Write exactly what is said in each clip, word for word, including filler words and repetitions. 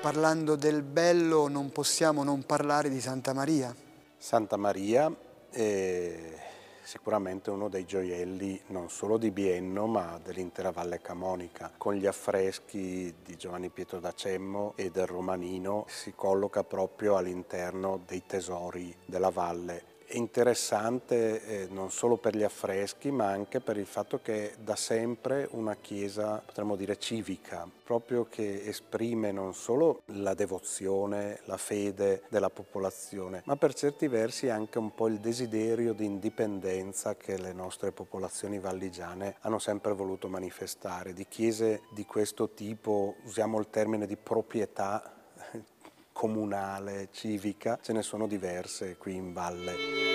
Parlando del bello non possiamo non parlare di Santa Maria. Santa Maria è sicuramente uno dei gioielli non solo di Bienno ma dell'intera Valle Camonica. Con gli affreschi di Giovanni Pietro da Cemmo e del Romanino si colloca proprio all'interno dei tesori della valle. È interessante eh, non solo per gli affreschi ma anche per il fatto che è da sempre una chiesa, potremmo dire civica, proprio che esprime non solo la devozione, la fede della popolazione, ma per certi versi anche un po' il desiderio di indipendenza che le nostre popolazioni valligiane hanno sempre voluto manifestare. Di chiese di questo tipo, usiamo il termine di proprietà comunale, civica, ce ne sono diverse qui in valle.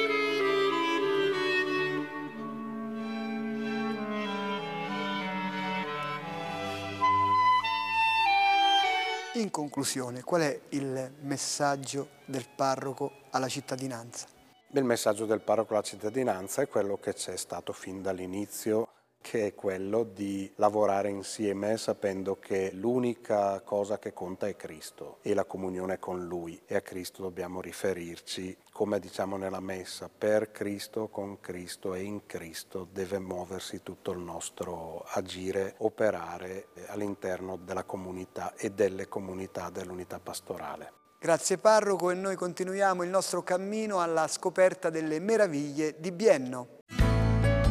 In conclusione, qual è il messaggio del parroco alla cittadinanza? Il messaggio del parroco alla cittadinanza è quello che c'è stato fin dall'inizio, che è quello di lavorare insieme sapendo che l'unica cosa che conta è Cristo e la comunione con Lui, e a Cristo dobbiamo riferirci, come diciamo nella Messa, per Cristo, con Cristo e in Cristo deve muoversi tutto il nostro agire, operare all'interno della comunità e delle comunità dell'unità pastorale. Grazie parroco, e noi continuiamo il nostro cammino alla scoperta delle meraviglie di Bienno.